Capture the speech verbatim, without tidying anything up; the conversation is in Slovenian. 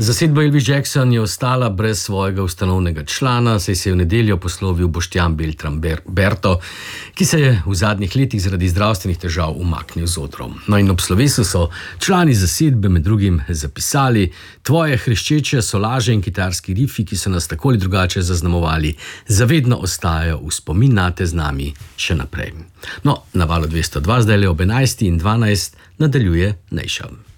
Zasedba Elvis Jackson je ostala brez svojega ustanovnega člana, saj se je v nedeljo poslovil Boštjan Beltran Berto, ki se je v zadnjih letih zaradi zdravstvenih težav umaknil z odrov. No in ob slovesu so člani zasedbe med drugim zapisali: tvoje hreščeče solaže in kitarski rifi, ki so nas tako ali drugače zaznamovali, zavedno ostajajo v spomin nate z nami še naprej. No, na Valu dvesto dva zdaj le ob enajsti in dvanajst nadaljuje Nation.